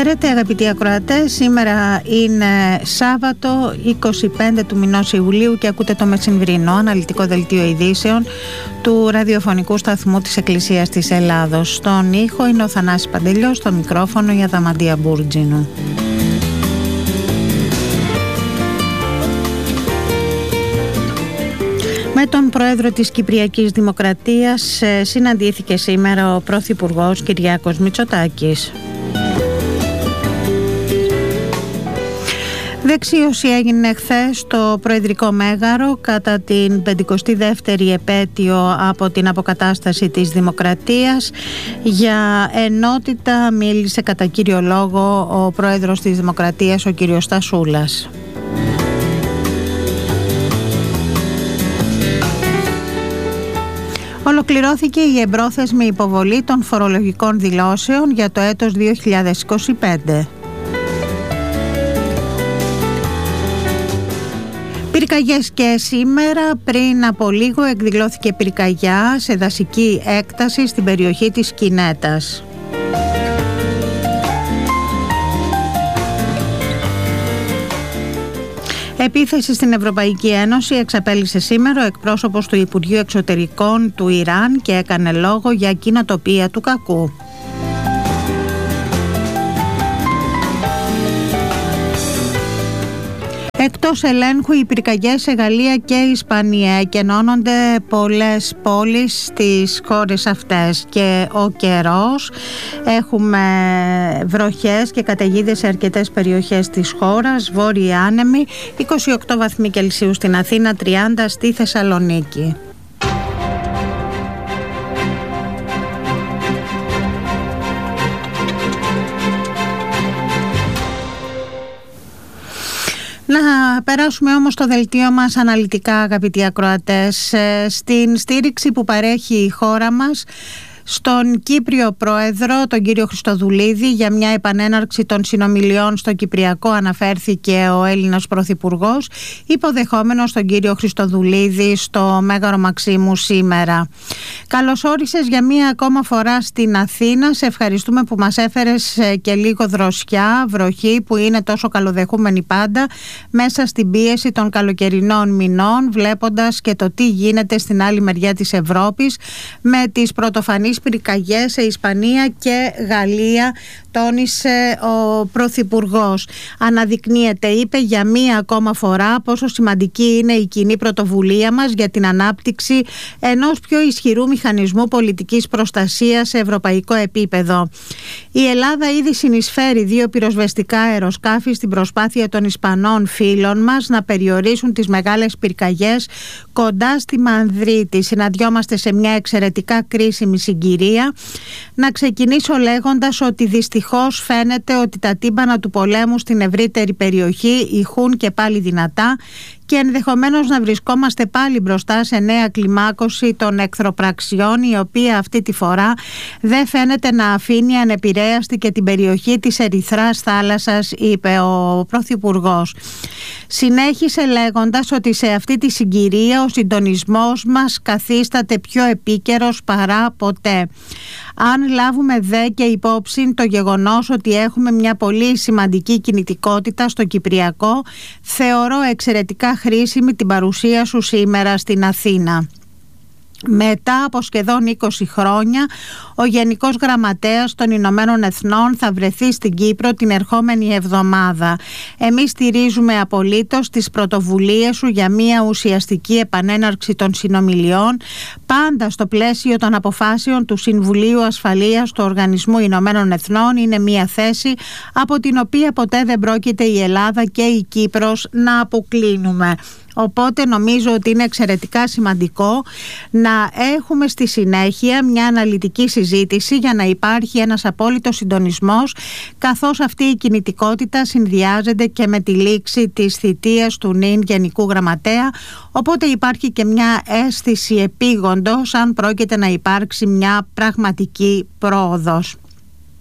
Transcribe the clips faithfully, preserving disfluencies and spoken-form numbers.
Χαίρετε αγαπητοί ακροατές, σήμερα είναι Σάββατο είκοσι πέντε του μηνός Ιουλίου και ακούτε το μεσημβρινό αναλυτικό δελτίο ειδήσεων του ραδιοφωνικού σταθμού της Εκκλησίας της Ελλάδος. Στον ήχο είναι ο Θανάσης Παντελιός, στο μικρόφωνο η Αδαμαντία Μπούρτζινου. Με τον πρόεδρο της Κυπριακής Δημοκρατίας συναντήθηκε σήμερα ο Πρωθυπουργός Κυριάκος Μητσοτάκης. Δεξίωση έγινε χθες στο Προεδρικό Μέγαρο κατά την πενηκοστή δεύτερη επέτειο από την αποκατάσταση της Δημοκρατίας. Για ενότητα μίλησε κατά κύριο λόγο ο πρόεδρος της Δημοκρατίας, ο κύριος Στασούλας. Ολοκληρώθηκε η εμπρόθεσμη υποβολή των φορολογικών δηλώσεων για το έτος δύο χιλιάδες είκοσι πέντε. Πυρκαγιές και σήμερα. Πριν από λίγο εκδηλώθηκε πυρκαγιά σε δασική έκταση στην περιοχή της Κινέτας. Επίθεση στην Ευρωπαϊκή Ένωση εξαπέλυσε σήμερα ο εκπρόσωπος του Υπουργείου Εξωτερικών του Ιράν και έκανε λόγο για κοινοτοπία του κακού. Εκτός ελέγχου οι πυρκαγιές σε Γαλλία και Ισπανία εκενώνονται πολλές πόλεις στις χώρες αυτές και ο καιρός, έχουμε βροχές και καταιγίδες σε αρκετές περιοχές της χώρας, βόρειοι άνεμοι, είκοσι οκτώ βαθμοί Κελσίου στην Αθήνα, τριάντα στη Θεσσαλονίκη. Να περάσουμε όμως το δελτίο μας αναλυτικά, αγαπητοί ακροατές, στην στήριξη που παρέχει η χώρα μας στον Κύπριο Πρόεδρο, τον κύριο Χριστοδουλίδη, για μια επανέναρξη των συνομιλιών στο Κυπριακό αναφέρθηκε ο Έλληνας Πρωθυπουργός, υποδεχόμενος τον κύριο Χριστοδουλίδη στο Μέγαρο Μαξίμου σήμερα. Καλώς όρισες για μια ακόμα φορά στην Αθήνα. Σε ευχαριστούμε που μας έφερες και λίγο δροσιά, βροχή που είναι τόσο καλοδεχούμενη πάντα μέσα στην πίεση των καλοκαιρινών μηνών, βλέποντας και το τι γίνεται στην άλλη μεριά της Ευρώπης με τις πρωτοφανείς πυρκαγιές σε Ισπανία και Γαλλία, τόνισε ο Πρωθυπουργός. Αναδεικνύεται, είπε, για μία ακόμα φορά πόσο σημαντική είναι η κοινή πρωτοβουλία μας για την ανάπτυξη ενός πιο ισχυρού μηχανισμού πολιτικής προστασίας σε ευρωπαϊκό επίπεδο. Η Ελλάδα ήδη συνεισφέρει δύο πυροσβεστικά αεροσκάφη στην προσπάθεια των Ισπανών φίλων μας να περιορίσουν τις μεγάλες πυρκαγιές κοντά στη Μανδρίτη. Συναντιόμαστε σε μια εξαιρετικά κρίσιμη συγκυρία. Να ξεκινήσω λέγοντας ότι δυστυχώς φαίνεται ότι τα τύμπανα του πολέμου στην ευρύτερη περιοχή ηχούν και πάλι δυνατά και ενδεχομένως να βρισκόμαστε πάλι μπροστά σε νέα κλιμάκωση των εχθροπραξιών, η οποία αυτή τη φορά δεν φαίνεται να αφήνει ανεπηρέαστη και την περιοχή της Ερυθράς θάλασσας, είπε ο Πρωθυπουργός. Συνέχισε λέγοντας ότι σε αυτή τη συγκυρία ο συντονισμός μας καθίσταται πιο επίκαιρος παρά ποτέ. Αν λάβουμε δε και υπόψη το γεγονός ότι έχουμε μια πολύ σημαντική κινητικότητα στο Κυπριακό, θεωρώ εξαιρετικά χρήσιμη την παρουσία σου σήμερα στην Αθήνα. Μετά από σχεδόν είκοσι χρόνια, ο Γενικός Γραμματέας των Ηνωμένων Εθνών θα βρεθεί στην Κύπρο την ερχόμενη εβδομάδα. Εμείς στηρίζουμε απολύτως τις πρωτοβουλίες σου για μια ουσιαστική επανέναρξη των συνομιλιών, πάντα στο πλαίσιο των αποφάσεων του Συμβουλίου Ασφαλείας του Οργανισμού Ηνωμένων Εθνών. Είναι μια θέση από την οποία ποτέ δεν πρόκειται η Ελλάδα και η Κύπρος να αποκλίνουμε. Οπότε νομίζω ότι είναι εξαιρετικά σημαντικό να έχουμε στη συνέχεια μια αναλυτική συζήτηση για να υπάρχει ένας απόλυτος συντονισμός, καθώς αυτή η κινητικότητα συνδυάζεται και με τη λήξη της θητείας του νυν Γενικού Γραμματέα, οπότε υπάρχει και μια αίσθηση επίγοντος αν πρόκειται να υπάρξει μια πραγματική πρόοδος.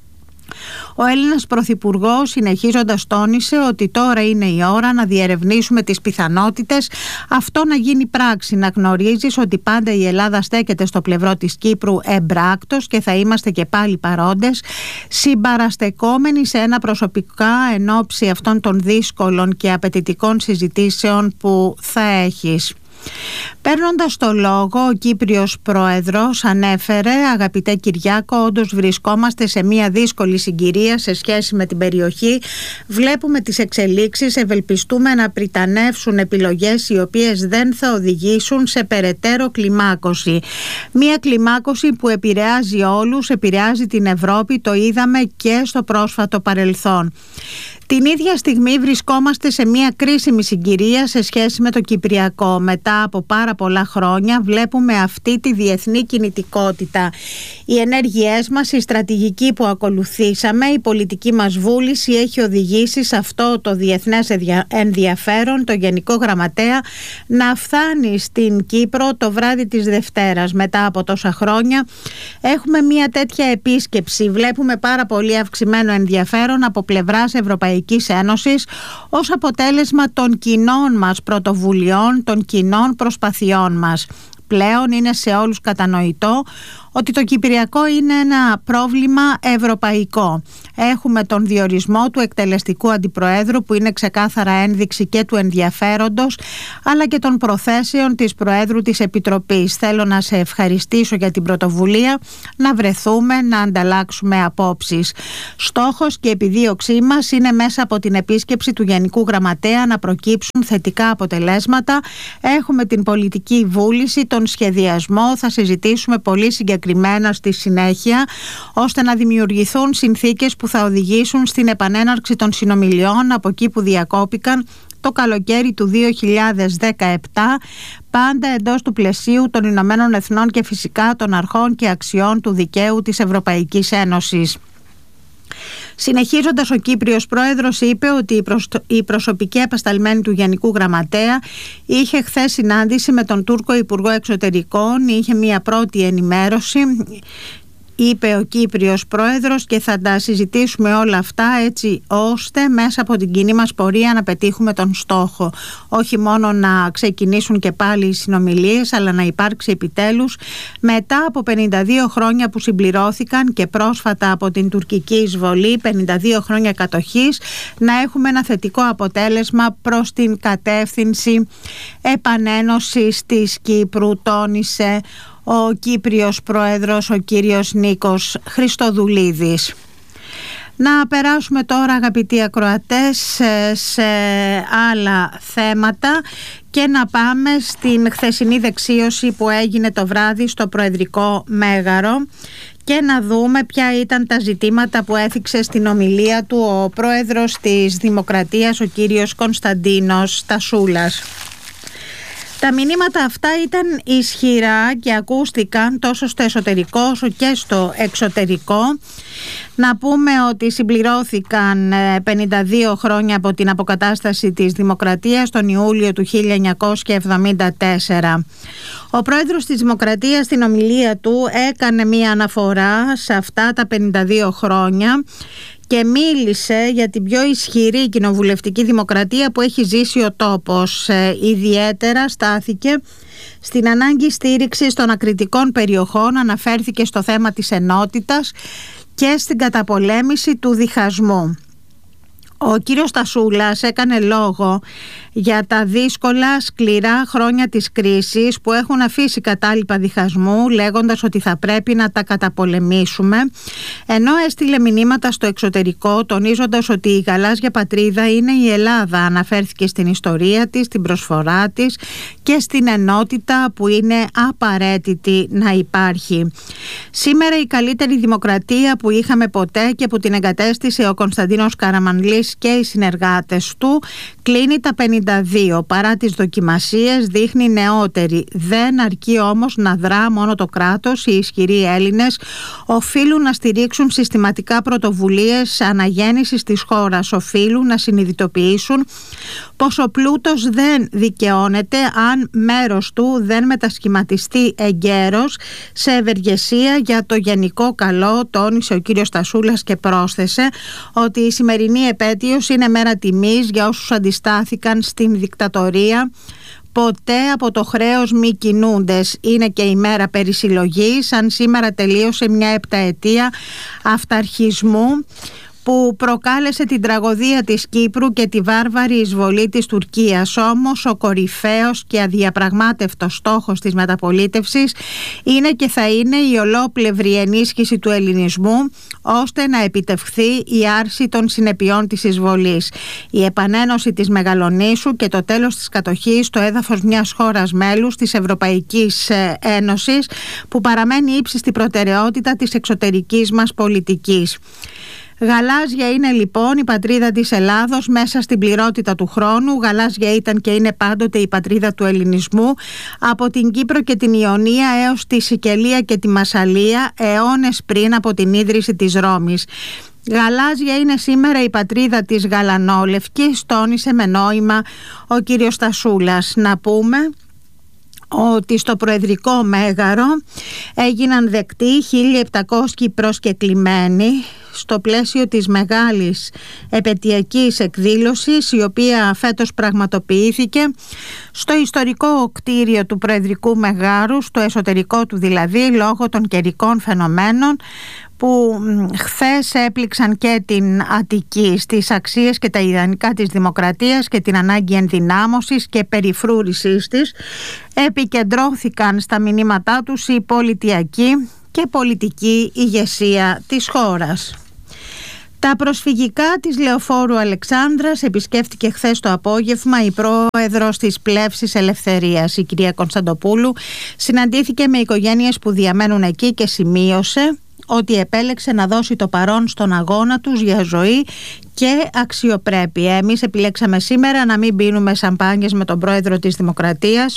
Ο Έλληνας Πρωθυπουργός συνεχίζοντας τόνισε ότι τώρα είναι η ώρα να διερευνήσουμε τις πιθανότητες αυτό να γίνει πράξη. Να γνωρίζεις ότι πάντα η Ελλάδα στέκεται στο πλευρό της Κύπρου εμπράκτος και θα είμαστε και πάλι παρόντες, συμπαραστεκόμενοι σε ένα προσωπικά εν ώψη αυτών των δύσκολων και απαιτητικών συζητήσεων που θα έχεις. Παίρνοντας το λόγο, ο Κύπριος Πρόεδρος ανέφερε: αγαπητέ Κυριάκο, όντως βρισκόμαστε σε μια δύσκολη συγκυρία σε σχέση με την περιοχή. Βλέπουμε τις εξελίξεις, ευελπιστούμε να πριτανεύσουν επιλογές οι οποίες δεν θα οδηγήσουν σε περαιτέρω κλιμάκωση. Μια κλιμάκωση που επηρεάζει όλους, επηρεάζει την Ευρώπη, το είδαμε και στο πρόσφατο παρελθόν. Την ίδια στιγμή βρισκόμαστε σε μια κρίσιμη συγκυρία σε σχέση με το Κυπριακό. Μετά από πάρα πολλά χρόνια βλέπουμε αυτή τη διεθνή κινητικότητα. Οι ενέργειές μας, η στρατηγική που ακολουθήσαμε, η πολιτική μας βούληση έχει οδηγήσει σε αυτό το διεθνές ενδιαφέρον, το Γενικό Γραμματέα, να φτάνει στην Κύπρο το βράδυ της Δευτέρας. Μετά από τόσα χρόνια έχουμε μια τέτοια επίσκεψη. Βλέπουμε πάρα πολύ αυξημένο ενδιαφέρον από πλευράς Ευρωπαϊκής Ένωσης ως αποτέλεσμα των κοινών μας πρωτοβουλειών, των κοινών προσπαθειών μας. Πλέον είναι σε όλους κατανοητό ότι το Κυπριακό είναι ένα πρόβλημα ευρωπαϊκό. Έχουμε τον διορισμό του εκτελεστικού αντιπροέδρου που είναι ξεκάθαρα ένδειξη και του ενδιαφέροντος αλλά και των προθέσεων της Προέδρου της Επιτροπής. Θέλω να σε ευχαριστήσω για την πρωτοβουλία να βρεθούμε, να ανταλλάξουμε απόψεις. Στόχος και επιδίωξή μας είναι μέσα από την επίσκεψη του Γενικού Γραμματέα να προκύψουν θετικά αποτελέσματα. Έχουμε την πολιτική βούληση, τον σχεδιασμό, θα συζητήσουμε πολύ συγκεκριμένα στη συνέχεια, ώστε να δημιουργηθούν συνθήκες που θα οδηγήσουν στην επανέναρξη των συνομιλιών από εκεί που διακόπηκαν το καλοκαίρι του δύο χιλιάδες δεκαεπτά, πάντα εντός του πλαισίου των Ηνωμένων Εθνών και φυσικά των αρχών και αξιών του δικαίου της Ευρωπαϊκής Ένωσης. Συνεχίζοντας, ο Κύπριος Πρόεδρος είπε ότι η, προσ... η προσωπική απεσταλμένη του Γενικού Γραμματέα είχε χθες συνάντηση με τον Τούρκο Υπουργό Εξωτερικών, είχε μια πρώτη ενημέρωση, είπε ο Κύπριος Πρόεδρος, και θα τα συζητήσουμε όλα αυτά έτσι ώστε μέσα από την κοινή μας πορεία να πετύχουμε τον στόχο. Όχι μόνο να ξεκινήσουν και πάλι οι συνομιλίες, αλλά να υπάρξει επιτέλους μετά από πενήντα δύο χρόνια που συμπληρώθηκαν και πρόσφατα από την τουρκική εισβολή, πενήντα δύο χρόνια κατοχής, να έχουμε ένα θετικό αποτέλεσμα προς την κατεύθυνση επανένωσης της Κύπρου, τόνισε ο Κύπριος Πρόεδρος, ο κύριος Νίκος Χριστοδουλίδης. Να περάσουμε τώρα, αγαπητοί ακροατές, σε άλλα θέματα και να πάμε στην χθεσινή δεξίωση που έγινε το βράδυ στο Προεδρικό Μέγαρο και να δούμε ποια ήταν τα ζητήματα που έθιξε στην ομιλία του ο Πρόεδρος της Δημοκρατίας, ο κύριος Κωνσταντίνος Στασούλας. Τα μηνύματα αυτά ήταν ισχυρά και ακούστηκαν τόσο στο εσωτερικό όσο και στο εξωτερικό. Να πούμε ότι συμπληρώθηκαν πενήντα δύο χρόνια από την αποκατάσταση της Δημοκρατίας τον Ιούλιο του χίλια εννιακόσια εβδομήντα τέσσερα. Ο Πρόεδρος της Δημοκρατίας στην ομιλία του έκανε μία αναφορά σε αυτά τα πενήντα δύο χρόνια και μίλησε για την πιο ισχυρή κοινοβουλευτική δημοκρατία που έχει ζήσει ο τόπος. Ε, ιδιαίτερα στάθηκε στην ανάγκη στήριξης των ακριτικών περιοχών, αναφέρθηκε στο θέμα της ενότητας και στην καταπολέμηση του διχασμού. Ο κύριος Στασούλας έκανε λόγο για τα δύσκολα, σκληρά χρόνια της κρίσης που έχουν αφήσει κατάλοιπα διχασμού, λέγοντας ότι θα πρέπει να τα καταπολεμήσουμε, ενώ έστειλε μηνύματα στο εξωτερικό τονίζοντας ότι η γαλάζια πατρίδα είναι η Ελλάδα. Αναφέρθηκε στην ιστορία της, στην προσφορά της και στην ενότητα που είναι απαραίτητη να υπάρχει. Σήμερα η καλύτερη δημοκρατία που είχαμε ποτέ και που την εγκατέστησε ο Κωνσταντίνος Καραμανλής και οι συνεργάτες του κλείνει τα πενήντα εβδομήντα δύο. Παρά τις δοκιμασίες δείχνει νεότερη. Δεν αρκεί όμως να δρά μόνο το κράτος. Οι ισχυροί Έλληνες οφείλουν να στηρίξουν συστηματικά πρωτοβουλίες αναγέννησης της χώρας. Οφείλουν να συνειδητοποιήσουν πως ο πλούτος δεν δικαιώνεται αν μέρος του δεν μετασχηματιστεί εγκαίρος σε ευεργεσία για το γενικό καλό, τόνισε ο κύριος Στασούλας και πρόσθεσε ότι η σημερινή επέτειος είναι μέρα τιμής για όσους αντιστάθηκαν στην δικτατορία. Ποτέ από το χρέος μη κινούντες. Είναι και η μέρα περισυλλογής, αν σήμερα τελείωσε μια επταετία αυταρχισμού που προκάλεσε την τραγωδία της Κύπρου και τη βάρβαρη εισβολή της Τουρκίας. Όμως ο κορυφαίος και αδιαπραγμάτευτος στόχος της μεταπολίτευσης είναι και θα είναι η ολόπλευρη ενίσχυση του ελληνισμού, ώστε να επιτευχθεί η άρση των συνεπειών της εισβολής, η επανένωση της Μεγαλονήσου και το τέλος της κατοχής στο έδαφος μιας χώρας μέλους της Ευρωπαϊκής Ένωσης, που παραμένει ύψιστη προτεραιότητα της εξωτερικής μας πολιτικής. Γαλάζια είναι λοιπόν η πατρίδα της Ελλάδος μέσα στην πληρότητα του χρόνου. Γαλάζια ήταν και είναι πάντοτε η πατρίδα του ελληνισμού, από την Κύπρο και την Ιωνία έως τη Σικελία και τη Μασσαλία, αιώνες πριν από την ίδρυση της Ρώμης. Γαλάζια είναι σήμερα η πατρίδα της γαλανόλευκης, τόνισε με νόημα ο κύριος Στασούλας. Να πούμε ότι στο Προεδρικό Μέγαρο έγιναν δεκτοί χίλια επτακόσιοι προσκεκλημένοι στο πλαίσιο της μεγάλης επετειακής εκδήλωσης, η οποία φέτος πραγματοποιήθηκε στο ιστορικό κτίριο του Προεδρικού Μεγάρου, στο εσωτερικό του δηλαδή, λόγω των καιρικών φαινομένων που χθες έπληξαν και την Αττική, στις αξίες και τα ιδανικά της δημοκρατίας και την ανάγκη ενδυνάμωσης και περιφρούρησής της. Επικεντρώθηκαν στα μηνύματά τους η πολιτιακή και πολιτική ηγεσία της χώρας. Τα προσφυγικά της Λεωφόρου Αλεξάνδρας επισκέφτηκε χθες το απόγευμα η πρόεδρος της Πλεύσης Ελευθερίας, η κυρία Κωνσταντοπούλου. Συναντήθηκε με οικογένειες που διαμένουν εκεί και σημείωσε ότι επέλεξε να δώσει το παρόν στον αγώνα τους για ζωή και αξιοπρέπεια. Εμείς επιλέξαμε σήμερα να μην πίνουμε σαμπάνιες με τον πρόεδρο της Δημοκρατίας,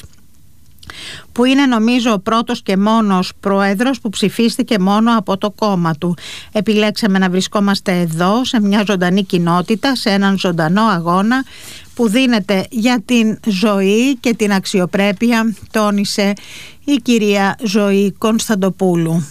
που είναι νομίζω ο πρώτος και μόνος πρόεδρος που ψηφίστηκε μόνο από το κόμμα του. Επιλέξαμε να βρισκόμαστε εδώ σε μια ζωντανή κοινότητα, σε έναν ζωντανό αγώνα που δίνεται για την ζωή και την αξιοπρέπεια, τόνισε η κυρία Ζωή Κωνσταντοπούλου.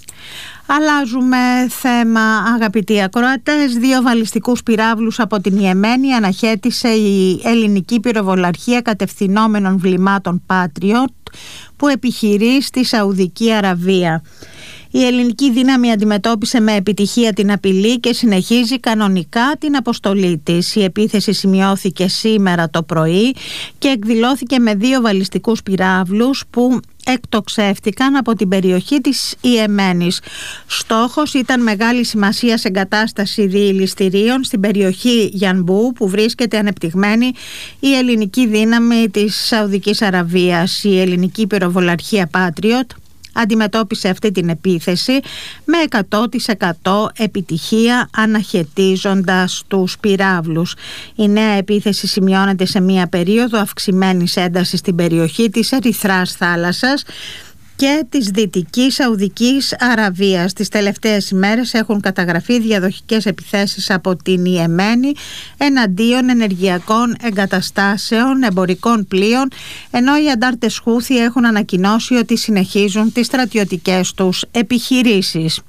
Αλλάζουμε θέμα, αγαπητοί ακροατές. Δύο βαλιστικούς πυράβλους από την Ιεμένη αναχέτησε η ελληνική πυροβολαρχία κατευθυνόμενων βλημάτων Patriot που επιχειρεί στη Σαουδική Αραβία. Η ελληνική δύναμη αντιμετώπισε με επιτυχία την απειλή και συνεχίζει κανονικά την αποστολή της. Η επίθεση σημειώθηκε σήμερα το πρωί και εκδηλώθηκε με δύο βαλιστικούς πυράβλους που εκτοξεύτηκαν από την περιοχή της Ιεμένης. Στόχος ήταν μεγάλη σημασίας εγκατάσταση διηληστηρίων στην περιοχή Γιανμπού, που βρίσκεται ανεπτυγμένη η ελληνική δύναμη της Σαουδικής Αραβίας. Η ελληνική πυροβολαρχία Patriot αντιμετώπισε αυτή την επίθεση με εκατό τοις εκατό επιτυχία, αναχαιτίζοντας τους πυράβλους. Η νέα επίθεση σημειώνεται σε μια περίοδο αυξημένης έντασης στην περιοχή της Ερυθράς θάλασσας και της Δυτικής Σαουδικής Αραβίας. Τις τελευταίες ημέρες έχουν καταγραφεί διαδοχικές επιθέσεις από την Ιεμένη εναντίον ενεργειακών εγκαταστάσεων, εμπορικών πλοίων, ενώ οι αντάρτες Χούθι έχουν ανακοινώσει ότι συνεχίζουν τις στρατιωτικές τους επιχειρήσεις.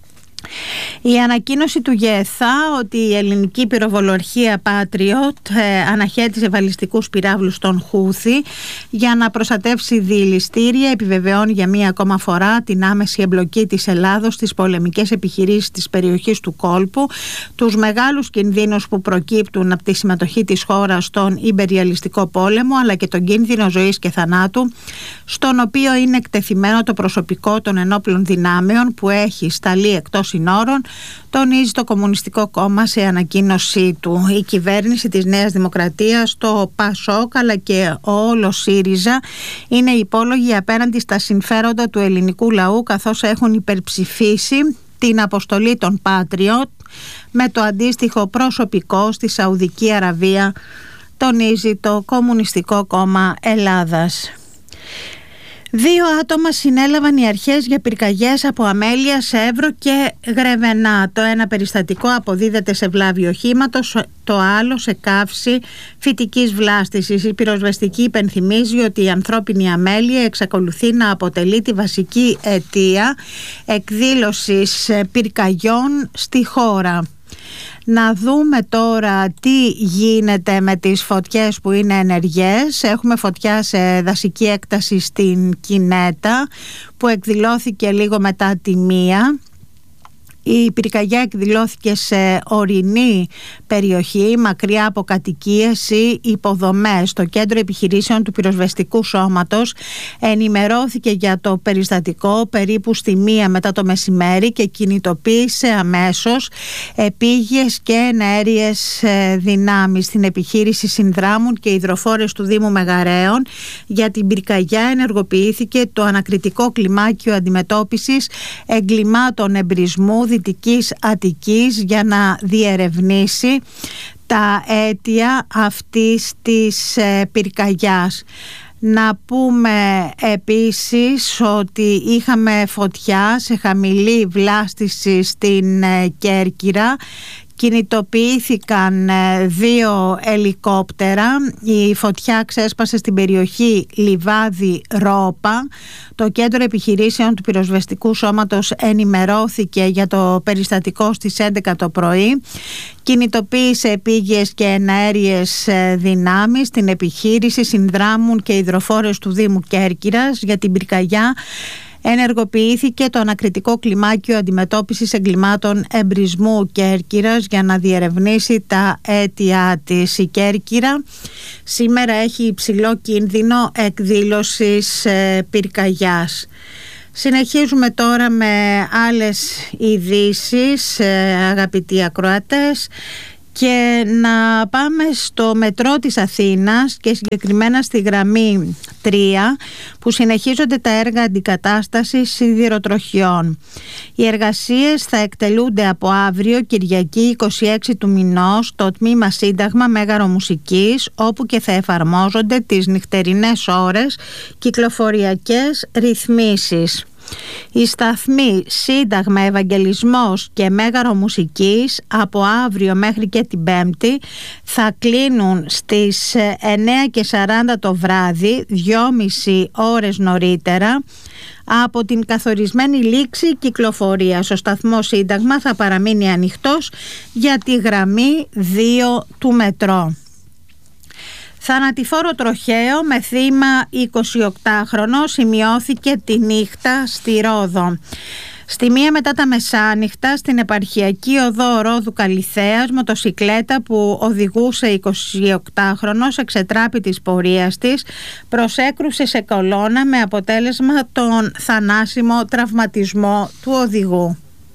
Η ανακοίνωση του ΓΕΘΑ ότι η ελληνική πυροβολαρχία Patriot ε, αναχέτησε βαλιστικούς πυράβλους των Χούθι για να προστατεύσει διηληστήρια επιβεβαιώνει για μία ακόμα φορά την άμεση εμπλοκή της Ελλάδος στις πολεμικές επιχειρήσεις της περιοχής του κόλπου, τους μεγάλους κινδύνους που προκύπτουν από τη συμμετοχή της χώρας στον ιμπεριαλιστικό πόλεμο, αλλά και τον κίνδυνο ζωής και θανάτου στον οποίο είναι εκτεθειμένο το προσωπικό των ενόπλων δυνάμεων που έχει σταλεί εκτός συνόρων, τονίζει το Κομμουνιστικό Κόμμα σε ανακοίνωσή του. Η κυβέρνηση της Νέας Δημοκρατίας, το ΠΑΣΟΚ αλλά και ο όλο ΣΥΡΙΖΑ είναι υπόλογοι απέναντι στα συμφέροντα του ελληνικού λαού, καθώς έχουν υπερψηφίσει την αποστολή των Patriot με το αντίστοιχο προσωπικό στη Σαουδική Αραβία τονίζει το Κομμουνιστικό Κόμμα Ελλάδας. Δύο άτομα συνέλαβαν οι αρχές για πυρκαγιές από αμέλεια σε Εύρο και Γρεβενά. Το ένα περιστατικό αποδίδεται σε βλάβη οχήματος, το άλλο σε καύση φυτικής βλάστησης. Η πυροσβεστική υπενθυμίζει ότι η ανθρώπινη αμέλεια εξακολουθεί να αποτελεί τη βασική αιτία εκδήλωσης πυρκαγιών στη χώρα. Να δούμε τώρα τι γίνεται με τις φωτιές που είναι ενεργές. Έχουμε φωτιά σε δασική έκταση στην Κινέτα που εκδηλώθηκε λίγο μετά τη μία. Η πυρκαγιά εκδηλώθηκε σε ορεινή περιοχή, μακριά από κατοικίες ή υποδομές. Το Κέντρο Επιχειρήσεων του Πυροσβεστικού Σώματος ενημερώθηκε για το περιστατικό περίπου στη μία μετά το μεσημέρι και κινητοποίησε αμέσως επίγειες και εναέριες δυνάμεις. Στην επιχείρηση συνδράμουν και υδροφόρες του Δήμου Μεγαρέων. Για την πυρκαγιά ενεργοποιήθηκε το ανακριτικό κλιμάκιο αντιμετώπισης εγκλημάτων εμπρισμού Δυτικής Αττικής για να διερευνήσει τα αίτια αυτής της πυρκαγιάς. Να πούμε επίσης ότι είχαμε φωτιά σε χαμηλή βλάστηση στην Κέρκυρα. Κινητοποιήθηκαν δύο ελικόπτερα. Η φωτιά ξέσπασε στην περιοχή Λιβάδι-Ρόπα. Το Κέντρο Επιχειρήσεων του Πυροσβεστικού Σώματος ενημερώθηκε για το περιστατικό στις έντεκα το πρωί. Κινητοποίησε επίγειες και εναέριες δυνάμεις. Στην επιχείρηση συνδράμουν και υδροφόρες του Δήμου Κέρκυρας. Για την πυρκαγιά ενεργοποιήθηκε το ανακριτικό κλιμάκιο αντιμετώπισης εγκλημάτων εμπρισμού Κέρκυρας για να διερευνήσει τα αίτια της. Η Κέρκυρα σήμερα έχει υψηλό κίνδυνο εκδήλωσης πυρκαγιάς. Συνεχίζουμε τώρα με άλλες ειδήσεις, αγαπητοί ακροατές, και να πάμε στο μετρό της Αθήνας και συγκεκριμένα στη γραμμή τρία που συνεχίζονται τα έργα αντικατάστασης σιδηροτροχιών. Οι εργασίες θα εκτελούνται από αύριο Κυριακή είκοσι έξι του μηνός στο τμήμα Σύνταγμα Μέγαρο Μουσικής, όπου και θα εφαρμόζονται τις νυχτερινές ώρες κυκλοφοριακές ρυθμίσεις. Οι σταθμοί Σύνταγμα, Ευαγγελισμός και Μέγαρο Μουσικής από αύριο μέχρι και την Πέμπτη θα κλείνουν στις εννέα και σαράντα το βράδυ, δυόμιση ώρες νωρίτερα από την καθορισμένη λήξη κυκλοφορίας. Ο σταθμός Σύνταγμα θα παραμείνει ανοιχτός για τη γραμμή δύο του μετρό. Θανατηφόρο τροχαίο με θύμα εικοσιοκτάχρονο σημειώθηκε τη νύχτα στη Ρόδο. Στη μία μετά τα μεσάνυχτα στην επαρχιακή οδό Ρόδου Καλιθέας, μοτοσικλέτα που οδηγούσε εικοσιοκτάχρονος εξετράπη της πορείας της προσέκρουσε σε κολόνα με αποτέλεσμα τον θανάσιμο τραυματισμό του οδηγού.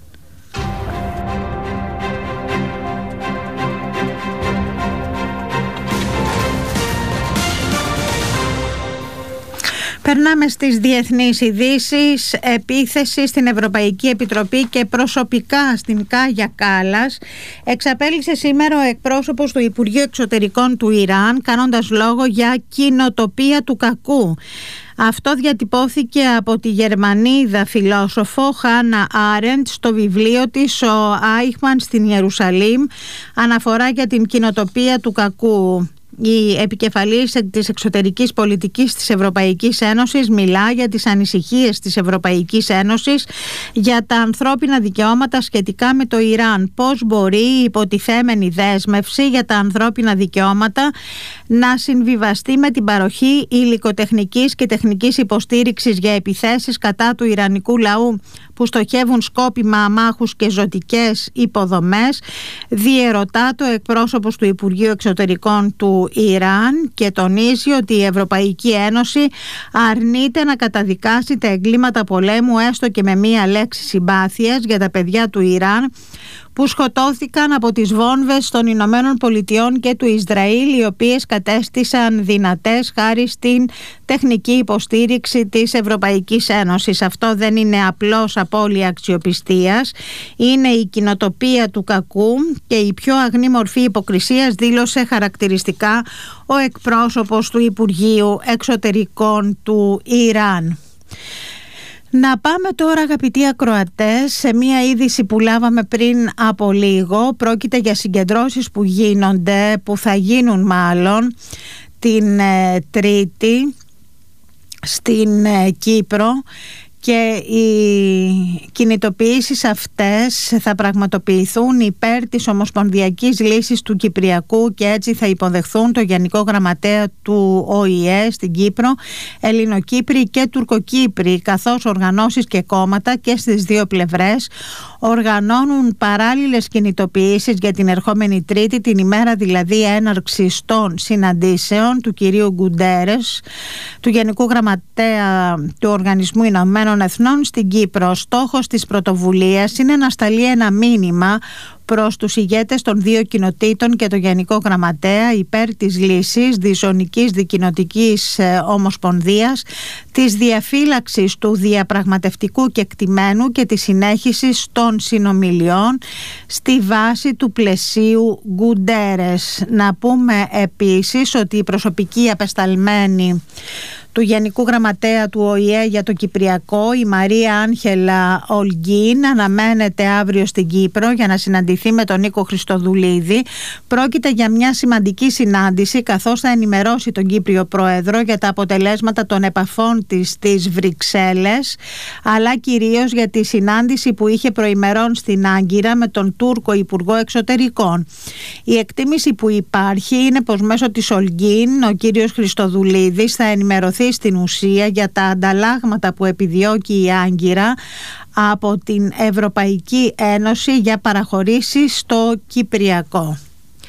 Περνάμε στις διεθνείς ειδήσεις. Επίθεση στην Ευρωπαϊκή Επιτροπή και προσωπικά στην Κάγια Κάλλας εξαπέλυσε σήμερα ο εκπρόσωπος του Υπουργείου Εξωτερικών του Ιράν, κάνοντας λόγο για κοινοτοπία του κακού. Αυτό διατυπώθηκε από τη Γερμανίδα φιλόσοφο Χάνα Άρεντ στο βιβλίο της «Ο Άιχμαν στην Ιερουσαλήμ», αναφορά για την κοινοτοπία του κακού. Η επικεφαλής της εξωτερικής πολιτικής της Ευρωπαϊκής Ένωσης μιλά για τις ανησυχίες της Ευρωπαϊκής Ένωσης για τα ανθρώπινα δικαιώματα σχετικά με το Ιράν. Πώς μπορεί η υποτιθέμενη δέσμευση για τα ανθρώπινα δικαιώματα να συμβιβαστεί με την παροχή υλικοτεχνικής και τεχνικής υποστήριξης για επιθέσεις κατά του ιρανικού λαού που στοχεύουν σκόπιμα αμάχους και ζωτικές υποδομές, διερωτά το εκπρόσωπος του Υπουργείου Εξωτερικών του Ιράν και τονίζει ότι η Ευρωπαϊκή Ένωση αρνείται να καταδικάσει τα εγκλήματα πολέμου έστω και με μία λέξη συμπάθειας για τα παιδιά του Ιράν που σκοτώθηκαν από τις βόμβες των Ηνωμένων Πολιτειών και του Ισραήλ, οι οποίες κατέστησαν δυνατές χάρη στην τεχνική υποστήριξη της Ευρωπαϊκής Ένωσης. Αυτό δεν είναι απλώς απώλεια αξιοπιστίας, είναι η κοινοτοπία του κακού και η πιο αγνή μορφή υποκρισίας, δήλωσε χαρακτηριστικά ο εκπρόσωπος του Υπουργείου Εξωτερικών του Ιράν. Να πάμε τώρα, αγαπητοί ακροατές, σε μία είδηση που λάβαμε πριν από λίγο. Πρόκειται για συγκεντρώσεις που γίνονται, που θα γίνουν μάλλον την ε, Τρίτη στην ε, Κύπρο, και οι κινητοποιήσεις αυτές θα πραγματοποιηθούν υπέρ της ομοσπονδιακής λύσης του Κυπριακού και έτσι θα υποδεχθούν το Γενικό Γραμματέα του Ο Η Ε στην Κύπρο, Ελληνοκύπροι και Τουρκοκύπροι, καθώς οργανώσεις και κόμματα και στις δύο πλευρές οργανώνουν παράλληλες κινητοποιήσεις για την ερχόμενη Τρίτη, την ημέρα δηλαδή έναρξης των συναντήσεων του κυρίου Γκουντέρες, του Γενικού Γραμματέα του Οργανισμού Ηνωμένων Εθνών στην Κύπρο. Στόχος της πρωτοβουλίας είναι να σταλεί ένα μήνυμα προς τους ηγέτες των δύο κοινοτήτων και το Γενικό Γραμματέα υπέρ της λύσης διζωνικής δικοινοτικής ομοσπονδίας, της διαφύλαξης του διαπραγματευτικού κεκτημένου και της συνέχισης των συνομιλιών στη βάση του πλαισίου Γκουντέρες. Να πούμε επίσης ότι η προσωπική απεσταλμένη του Γενικού Γραμματέα του Ο Η Ε για το Κυπριακό, η Μαρία Άγχελα Ολγκίν, αναμένεται αύριο στην Κύπρο για να συναντηθεί με τον Νίκο Χριστοδουλίδη. Πρόκειται για μια σημαντική συνάντηση, καθώς θα ενημερώσει τον Κύπριο Πρόεδρο για τα αποτελέσματα των επαφών της στις Βρυξέλλες, αλλά κυρίως για τη συνάντηση που είχε προημερών στην Άγκυρα με τον Τούρκο Υπουργό Εξωτερικών. Η εκτίμηση που υπάρχει είναι πως μέσω της Ολγκίν ο κύριος Χριστοδουλίδης θα ενημερωθεί στην ουσία για τα ανταλλάγματα που επιδιώκει η Άγκυρα από την Ευρωπαϊκή Ένωση για παραχωρήσεις στο Κυπριακό.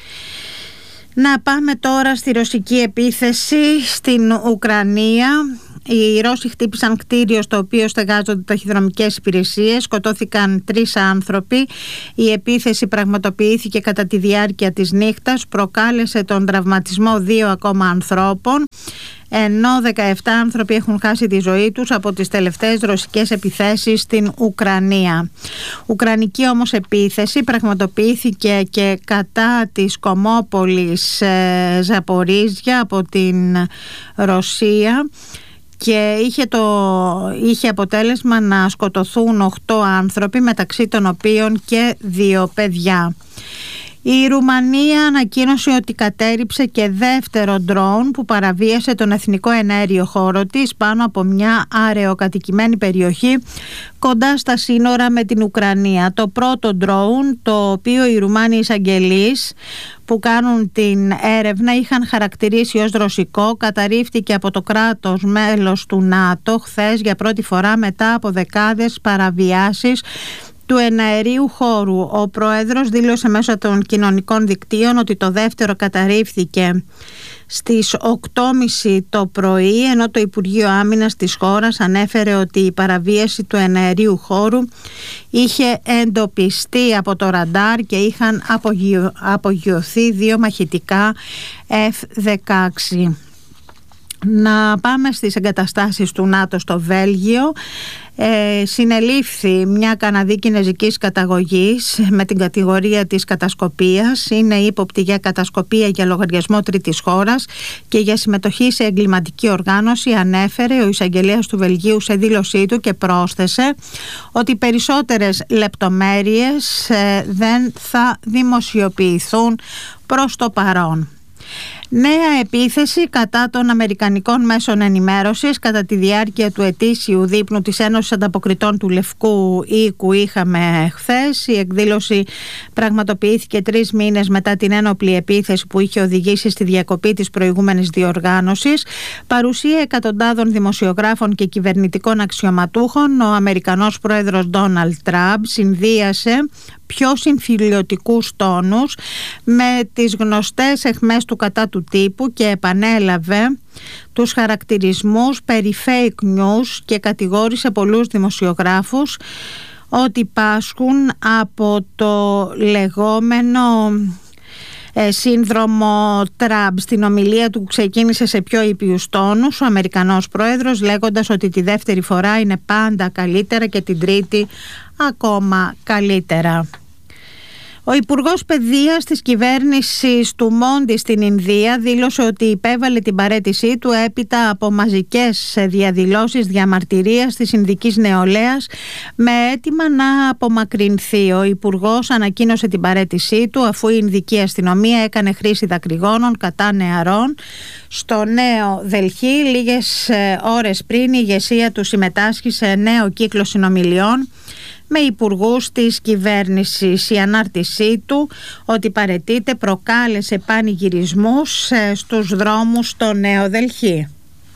Να πάμε τώρα στη ρωσική επίθεση στην Ουκρανία. Οι Ρώσοι χτύπησαν κτίριο στο οποίο στεγάζονται ταχυδρομικές υπηρεσίες. Σκοτώθηκαν τρεις άνθρωποι. Η επίθεση πραγματοποιήθηκε κατά τη διάρκεια της νύχτας. Προκάλεσε τον τραυματισμό δύο ακόμα ανθρώπων, ενώ δεκαεπτά άνθρωποι έχουν χάσει τη ζωή τους από τις τελευταίες ρωσικές επιθέσεις στην Ουκρανία. Ουκρανική όμως επίθεση πραγματοποιήθηκε και κατά της Κομόπολης ε, Ζαπορίζια από την Ρωσία και είχε, το, είχε αποτέλεσμα να σκοτωθούν οκτώ άνθρωποι, μεταξύ των οποίων και δύο παιδιά. Η Ρουμανία ανακοίνωσε ότι κατέρριψε και δεύτερο ντρόουν που παραβίασε τον εθνικό εναέριο χώρο της πάνω από μια αραιοκατοικημένη περιοχή κοντά στα σύνορα με την Ουκρανία. Το πρώτο ντρόουν, το οποίο οι Ρουμάνοι εισαγγελείς που κάνουν την έρευνα είχαν χαρακτηρίσει ως ρωσικό, καταρρίφθηκε από το κράτος μέλος του ΝΑΤΟ χθες για πρώτη φορά μετά από δεκάδες παραβιάσεις του εναερίου χώρου. Ο πρόεδρος δήλωσε μέσω των κοινωνικών δικτύων ότι το δεύτερο καταρρίφθηκε στις οκτώ και μισή το πρωί, ενώ το Υπουργείο Άμυνας της χώρας ανέφερε ότι η παραβίαση του εναερίου χώρου είχε εντοπιστεί από το ραντάρ και είχαν απογειω... απογειωθεί δύο μαχητικά εφ δεκαέξι. Να πάμε στις εγκαταστάσεις του ΝΑΤΟ στο Βέλγιο. Ε, συνελήφθη μια Καναδή κινεζικής καταγωγής με την κατηγορία της κατασκοπίας. Είναι ύποπτη για κατασκοπία για λογαριασμό τρίτης χώρας και για συμμετοχή σε εγκληματική οργάνωση, ανέφερε ο εισαγγελέας του Βελγίου σε δήλωσή του και πρόσθεσε ότι περισσότερες λεπτομέρειες ε, δεν θα δημοσιοποιηθούν προς το παρόν. Νέα επίθεση κατά των αμερικανικών μέσων ενημέρωσης κατά τη διάρκεια του ετήσιου δείπνου της Ένωσης Ανταποκριτών του Λευκού Οίκου είχαμε χθες. Η εκδήλωση πραγματοποιήθηκε τρεις μήνες μετά την ένοπλη επίθεση που είχε οδηγήσει στη διακοπή της προηγούμενης διοργάνωσης. Παρουσία εκατοντάδων δημοσιογράφων και κυβερνητικών αξιωματούχων, ο Αμερικανός πρόεδρος Ντόναλντ Τραμπ συνδύασε πιο συμφιλιωτικούς τόνους με τις γνωστές αιχμές του κατά του τύπου και επανέλαβε τους χαρακτηρισμούς περί fake news και κατηγόρησε πολλούς δημοσιογράφους ότι πάσχουν από το λεγόμενο ε, σύνδρομο Τραμπ. Στην ομιλία του ξεκίνησε σε πιο ήπιους τόνους ο Αμερικανός πρόεδρος, λέγοντας ότι τη δεύτερη φορά είναι πάντα καλύτερα και την τρίτη ακόμα καλύτερα. Ο Υπουργός Παιδείας της κυβέρνησης του Μόντι στην Ινδία δήλωσε ότι υπέβαλε την παραίτησή του έπειτα από μαζικές διαδηλώσεις διαμαρτυρίας της Ινδικής νεολαίας με αίτημα να απομακρυνθεί. Ο Υπουργός ανακοίνωσε την παραίτησή του αφού η Ινδική αστυνομία έκανε χρήση δακρυγόνων κατά νεαρών στο Νέο Δελχή. Λίγες ώρες πριν η ηγεσία του συμμετάσχει σε νέο κύκλο συνομιλιών με υπουργούς της κυβέρνησης. Η ανάρτησή του ότι παραιτείται προκάλεσε πανηγυρισμούς στους δρόμους στο Νέο Δελχή.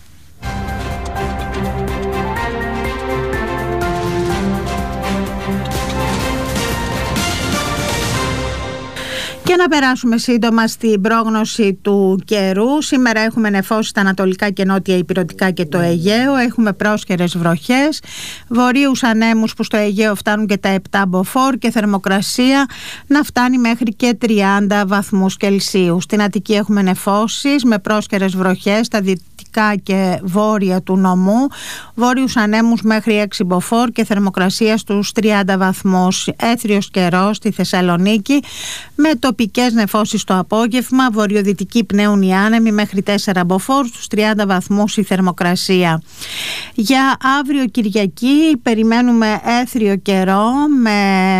Και να περάσουμε σύντομα στην πρόγνωση του καιρού. Σήμερα έχουμε νεφώσεις στα ανατολικά και νότια ηπειρωτικά και το Αιγαίο. Έχουμε πρόσχερες βροχές, βορείους ανέμους που στο Αιγαίο φτάνουν και τα επτά μποφόρ και θερμοκρασία να φτάνει μέχρι και τριάντα βαθμούς Κελσίου. Στην Αττική έχουμε νεφώσεις με πρόσχερες βροχές στα δυτικά και βόρεια του νομού, βόρειους ανέμους μέχρι έξι μποφόρ και θερμοκρασία στους τριάντα βαθμούς. Έθριος καιρός στη Θεσσαλονίκη με τοπικές νεφώσεις το απόγευμα, βορειοδυτική πνέουν οι άνεμοι μέχρι τέσσερα μποφόρ, στους τριάντα βαθμούς η θερμοκρασία. Για αύριο Κυριακή περιμένουμε έθριο καιρό με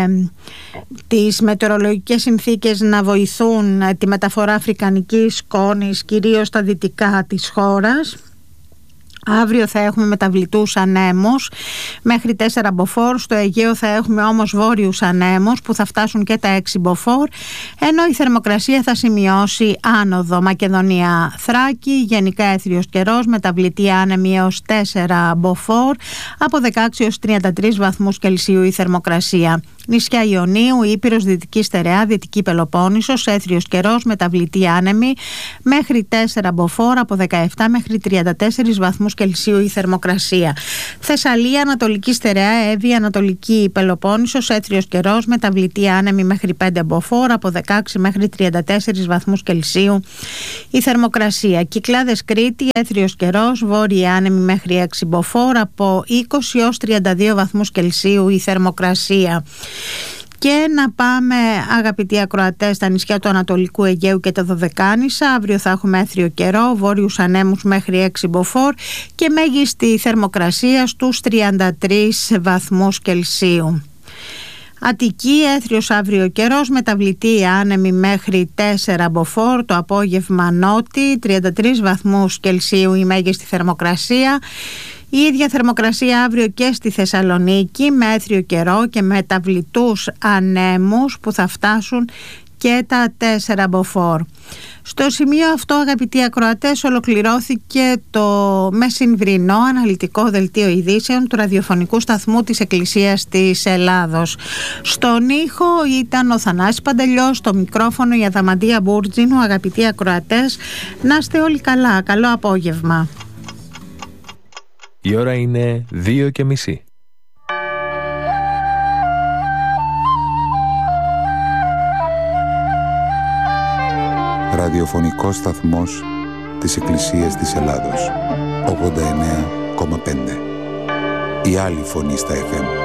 τις μετεωρολογικές συνθήκες να βοηθούν τη μεταφορά αφρικανικής σκόνης κυρίως στα δυτικά της χώρας. Αύριο θα έχουμε μεταβλητούς ανέμους μέχρι τέσσερα μποφόρ, στο Αιγαίο θα έχουμε όμως βόρειους ανέμους που θα φτάσουν και τα έξι μποφόρ, ενώ η θερμοκρασία θα σημειώσει άνοδο. Μακεδονία Θράκη, γενικά έθριος καιρός, μεταβλητή άνεμη έως τέσσερα μποφόρ, από δεκαέξι έως τριάντα τρεις βαθμούς Κελσίου η θερμοκρασία. Νησιά Ιωνίου, Ήπειρος, Δυτική Στερεά, Δυτική Πελοπόννησος, έθριος καιρός, μεταβλητή άνεμη μέχρι τέσσερα μποφόρ, από δεκαεπτά μέχρι τριάντα τέσσερις βαθμούς Κελσίου η θερμοκρασία. Θεσσαλία, Ανατολική Στερεά, Εύβοια, Ανατολική Πελοπόννησος, έθριος καιρός, μεταβλητή άνεμη μέχρι πέντε μποφόρ, από δεκαέξι μέχρι τριάντα τέσσερις βαθμούς Κελσίου η θερμοκρασία. Κυκλάδες Κρήτη, έθριος καιρός, βόρειοι άνεμη μέχρι έξι μποφόρ, από είκοσι έως τριάντα δύο βαθμούς Κελσίου η θερμοκρασία. Και να πάμε, αγαπητοί ακροατές, στα νησιά του Ανατολικού Αιγαίου και τα Δωδεκάνησα. Αύριο θα έχουμε έθριο καιρό, βόρειους ανέμους μέχρι έξι μποφόρ και μέγιστη θερμοκρασία στους τριάντα τρεις βαθμούς Κελσίου. Αττική, έθριος αύριο καιρός, μεταβλητή άνεμη μέχρι τέσσερα μποφόρ, το απόγευμα νότι, τριάντα τρεις βαθμούς Κελσίου η μέγιστη θερμοκρασία. Η ίδια θερμοκρασία αύριο και στη Θεσσαλονίκη με έθριο καιρό και μεταβλητούς ανέμους που θα φτάσουν και τα τέσσερα μποφόρ. Στο σημείο αυτό, αγαπητοί ακροατές, ολοκληρώθηκε το μεσημβρινό αναλυτικό δελτίο ειδήσεων του ραδιοφωνικού σταθμού της Εκκλησίας της Ελλάδος. Στον ήχο ήταν ο Θανάσης Παντελιός, στο μικρόφωνο η Αδαμαντία Μπούρτζινου. Αγαπητοί ακροατές, να είστε όλοι καλά. Καλό απόγευμα. Η ώρα είναι δύο και μισή. Ραδιοφωνικός σταθμός της Εκκλησίας της Ελλάδος. ογδόντα εννέα κόμμα πέντε. Η άλλη φωνή στα εφ εμ.